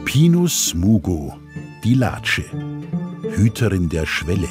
Pinus mugo, die Latsche, Hüterin der Schwelle.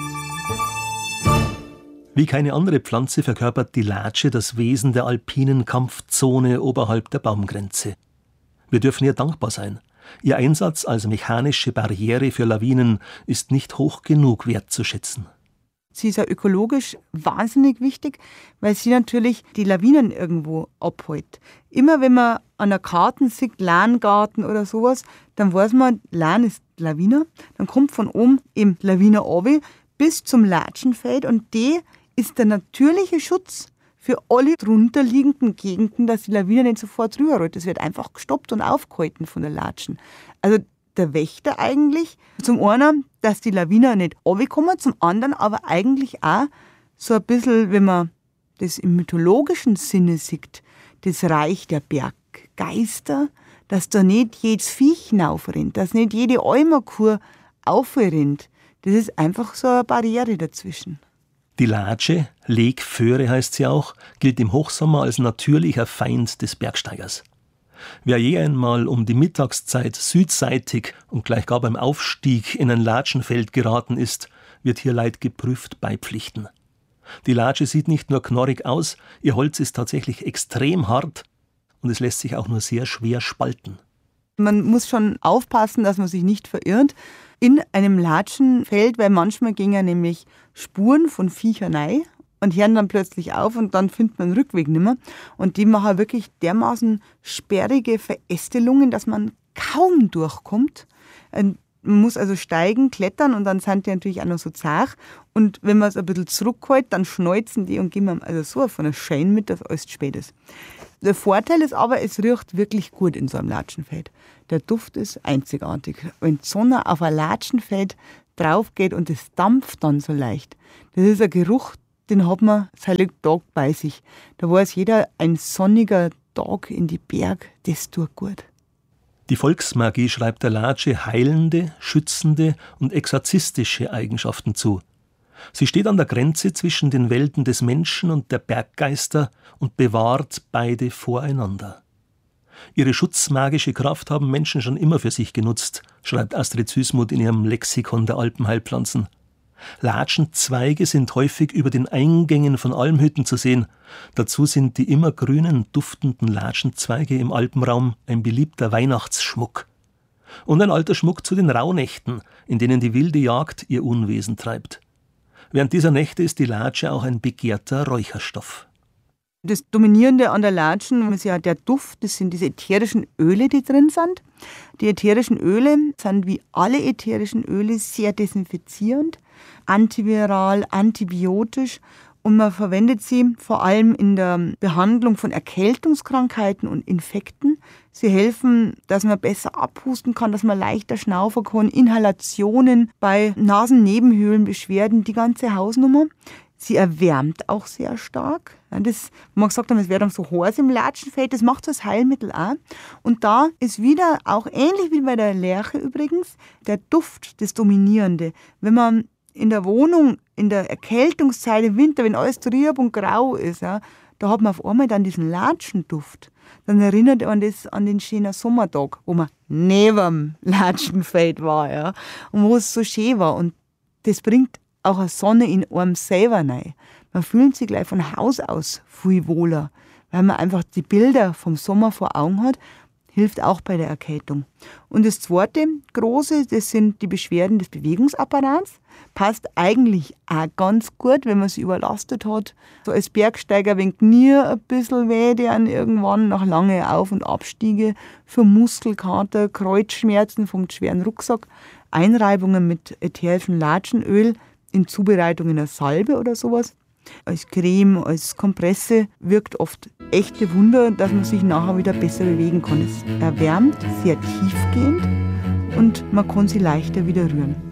Wie keine andere Pflanze verkörpert die Latsche das Wesen der alpinen Kampfzone oberhalb der Baumgrenze. Wir dürfen ihr dankbar sein. Ihr Einsatz als mechanische Barriere für Lawinen ist nicht hoch genug wertzuschätzen. Sie ist ja ökologisch wahnsinnig wichtig, weil sie natürlich die Lawinen irgendwo abhält. Immer wenn man an der Karte sieht, Lahngarten oder sowas, dann weiß man, Lahn ist Lawine. Dann kommt von oben eben Lawine runter bis zum Latschenfeld und die ist der natürliche Schutz für alle drunter liegenden Gegenden, dass die Lawine nicht sofort rüberrollt. Das wird einfach gestoppt und aufgehalten von der Latschen. Also der Wächter eigentlich, zum einen, dass die Lawinen nicht runterkommen, zum anderen aber eigentlich auch so ein bisschen, wenn man das im mythologischen Sinne sieht, das Reich der Berggeister, dass da nicht jedes Viech hinaufrennt, dass nicht jede Eimerkur aufrennt. Das ist einfach so eine Barriere dazwischen. Die Latsche, Legföhre heißt sie auch, gilt im Hochsommer als natürlicher Feind des Bergsteigers. Wer je einmal um die Mittagszeit südseitig und gleich gar beim Aufstieg in ein Latschenfeld geraten ist, wird hier leidgeprüft beipflichten. Die Latsche sieht nicht nur knorrig aus, ihr Holz ist tatsächlich extrem hart und es lässt sich auch nur sehr schwer spalten. Man muss schon aufpassen, dass man sich nicht verirrt in einem Latschenfeld, weil manchmal gehen ja nämlich Spuren von Viechern rein und hören dann plötzlich auf und dann findet man den Rückweg nicht mehr. Und die machen wirklich dermaßen sperrige Verästelungen, dass man kaum durchkommt. Man muss also steigen, klettern und dann sind die natürlich auch noch so zart. Und wenn man es ein bisschen zurückhält, dann schneuzen die und geben einem also so von der Schein mit, dass alles spät ist. Der Vorteil ist aber, es riecht wirklich gut in so einem Latschenfeld. Der Duft ist einzigartig. Wenn die Sonne auf ein Latschenfeld drauf geht und es dampft dann so leicht, das ist ein Geruch, den hat man seinen Tag bei sich. Da weiß jeder, ein sonniger Tag in die Berg, das tut gut. Die Volksmagie schreibt der Latsche heilende, schützende und exorzistische Eigenschaften zu. Sie steht an der Grenze zwischen den Welten des Menschen und der Berggeister und bewahrt beide voreinander. Ihre schutzmagische Kraft haben Menschen schon immer für sich genutzt, schreibt Astrid Süßmuth in ihrem Lexikon der Alpenheilpflanzen. Latschenzweige sind häufig über den Eingängen von Almhütten zu sehen. Dazu sind die immergrünen, duftenden Latschenzweige im Alpenraum ein beliebter Weihnachtsschmuck. Und ein alter Schmuck zu den Rauhnächten, in denen die wilde Jagd ihr Unwesen treibt. Während dieser Nächte ist die Latsche auch ein begehrter Räucherstoff. Das Dominierende an der Latschen ist ja der Duft, das sind diese ätherischen Öle, die drin sind. Die ätherischen Öle sind wie alle ätherischen Öle sehr desinfizierend, antiviral, antibiotisch und man verwendet sie vor allem in der Behandlung von Erkältungskrankheiten und Infekten. Sie helfen, dass man besser abhusten kann, dass man leichter schnaufen kann, Inhalationen bei Nasennebenhöhlenbeschwerden, die ganze Hausnummer. Sie erwärmt auch sehr stark. Das, man gesagt haben, es wäre dann so heiß im Latschenfeld, das macht das Heilmittel auch. Und da ist wieder, auch ähnlich wie bei der Lerche übrigens, der Duft das Dominierende. Wenn man in der Wohnung, in der Erkältungszeit im Winter, wenn alles trüb und grau ist, ja, da hat man auf einmal dann diesen Latschenduft. Dann erinnert man das an den schönen Sommertag, wo man neben dem Latschenfeld war, ja, und wo es so schön war. Und das bringt auch eine Sonne in einem selber rein. Man fühlt sich gleich von Haus aus viel wohler, weil man einfach die Bilder vom Sommer vor Augen hat, hilft auch bei der Erkältung. Und das zweite große, das sind die Beschwerden des Bewegungsapparats. Passt eigentlich auch ganz gut, wenn man sich überlastet hat. So als Bergsteiger, wenn Knie ein bisschen weh, dann irgendwann nach lange Auf- und Abstiege, für Muskelkater, Kreuzschmerzen vom schweren Rucksack, Einreibungen mit ätherischem Latschenöl in Zubereitung in einer Salbe oder sowas. Als Creme, als Kompresse wirkt oft echte Wunder, dass man sich nachher wieder besser bewegen kann. Es erwärmt, sehr tiefgehend und man kann sie leichter wieder rühren.